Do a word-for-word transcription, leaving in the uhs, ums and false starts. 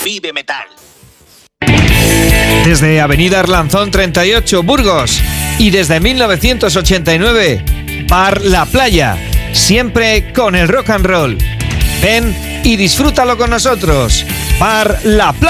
Vive Metal. Desde Avenida Arlanzón treinta y ocho, Burgos. Y desde mil novecientos ochenta y nueve, Bar La Playa. Siempre con el rock and roll. Ven y disfrútalo con nosotros. Bar La Playa.